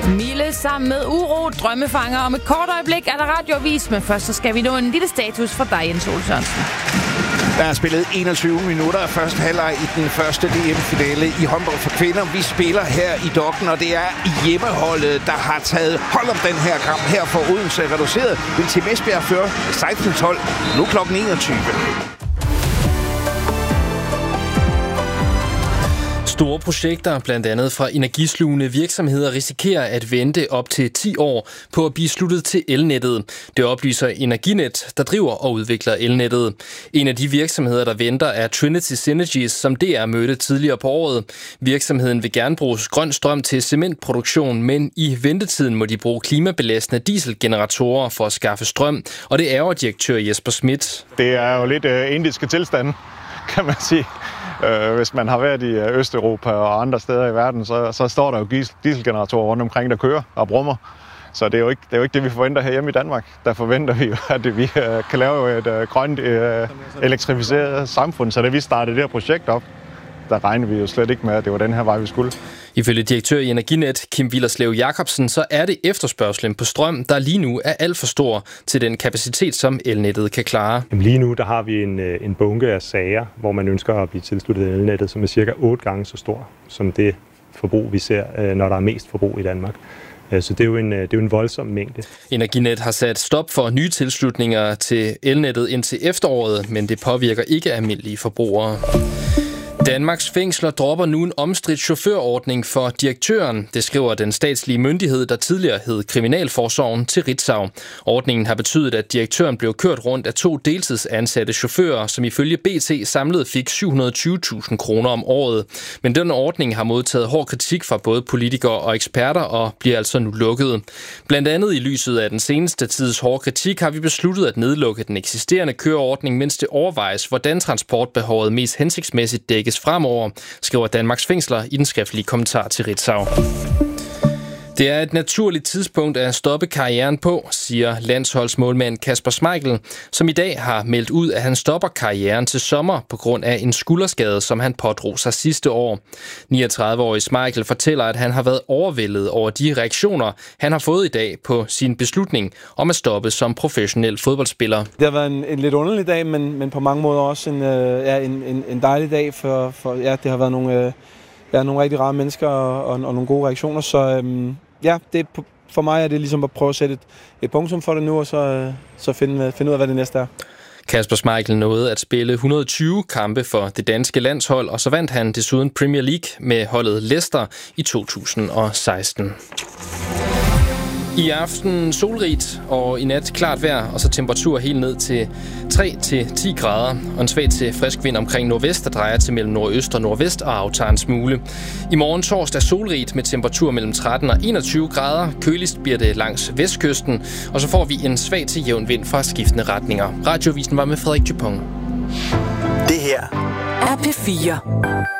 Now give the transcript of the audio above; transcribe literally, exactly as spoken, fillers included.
Mille sammen med Uro, Drømmefanger. Om et kort øjeblik er der radioavis, men først så skal vi nå en lille status fra dig, Jens Ole Sørensen. Der er spillet enogtyve minutter af første halvleg i den første D M-finale i håndbold for kvinder. Vi spiller her i Dokten, og det er hjemmeholdet, der har taget hold om den her kamp. Her for Odense reduceret. Vil til Esbjerg føre seksten tolv. Nu klokken enogtyve. Store projekter, blandt andet fra energislugende virksomheder, risikerer at vente op til ti år på at blive sluttet til elnettet. Det oplyser Energinet, der driver og udvikler elnettet. En af de virksomheder, der venter, er Trinity Synergies, som D R mødte tidligere på året. Virksomheden vil gerne bruge grøn strøm til cementproduktion, men i ventetiden må de bruge klimabelastende dieselgeneratorer for at skaffe strøm, og det ærger direktør Jesper Schmidt. Det er jo lidt uh, indiske tilstande, kan man sige. Uh, hvis man har været i Østeuropa og andre steder i verden, så, så står der jo dieselgeneratorer rundt omkring, der kører og brummer. Så det er, jo ikke, det er jo ikke det, vi forventer herhjemme i Danmark. Der forventer vi jo, at vi uh, kan lave et uh, grønt uh, elektrificeret samfund. Så da vi startede det her projekt op, der regnede vi jo slet ikke med, at det var den her vej, vi skulle. Ifølge direktør i Energinet, Kim Willerslev Jacobsen, så er det efterspørgslen på strøm, der lige nu er alt for stor til den kapacitet, som elnettet kan klare. Lige nu der har vi en, en bunke af sager, hvor man ønsker at blive tilsluttet elnettet, som er cirka otte gange så stor som det forbrug, vi ser, når der er mest forbrug i Danmark. Så det er, jo en, det er jo en voldsom mængde. Energinet har sat stop for nye tilslutninger til elnettet indtil efteråret, men det påvirker ikke almindelige forbrugere. Danmarks fængsler dropper nu en omstridt chaufførordning for direktøren. Det skriver den statslige myndighed, der tidligere hed Kriminalforsorgen, til Ritzau. Ordningen har betydet, at direktøren blev kørt rundt af to deltidsansatte chauffører, som ifølge B T samlet fik syv hundrede og tyve tusind kroner om året. Men den ordning har modtaget hård kritik fra både politikere og eksperter og bliver altså nu lukket. Blandt andet i lyset af den seneste tids hårde kritik har vi besluttet at nedlukke den eksisterende køreordning, mens det overvejes, hvordan transportbehovet mest hensigtsmæssigt dækkes fremover, skriver Danmarks Fængsler i den skriftlige kommentar til Ritzau. Det er et naturligt tidspunkt at stoppe karrieren på, siger landsholdsmålmand Kasper Schmeichel, som i dag har meldt ud, at han stopper karrieren til sommer på grund af en skulderskade, som han pådrog sig sidste år. niogtredive-årige Schmeichel fortæller, at han har været overvældet over de reaktioner, han har fået i dag på sin beslutning om at stoppe som professionel fodboldspiller. Det har været en, en lidt underlig dag, men, men på mange måder også en, øh, ja, en, en, en dejlig dag, for, for ja, det har været nogle, øh, ja, nogle rigtig rare mennesker og, og, og nogle gode reaktioner, så øh, ja, det, for mig er det ligesom at prøve at sætte et, et punktum for det nu, og så, så finde, finde ud af, hvad det næste er. Kasper Schmeichel nåede at spille et hundrede og tyve kampe for det danske landshold, og så vandt han desuden Premier League med holdet Leicester i to tusind og seksten. I aften solrigt og i nat klart vejr, og så temperatur helt ned til tre til ti grader, og en svag til frisk vind omkring nordvest, der drejer til mellem nordøst og nordvest og aftager en smule. I morgen torsdag solrigt med temperatur mellem tretten og enogtyve grader. Køligst bliver det langs vestkysten, og så får vi en svag til jævn vind fra skiftende retninger. Radioavisen var med Frederik Dupont. Det her er P fire.